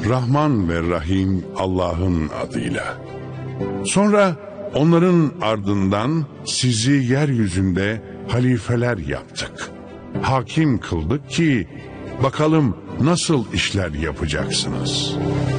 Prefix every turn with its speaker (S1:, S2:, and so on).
S1: Rahman ve Rahim Allah'ın adıyla. Sonra onların ardından sizi yeryüzünde halifeler yaptık. Hakim kıldık ki bakalım nasıl işler yapacaksınız.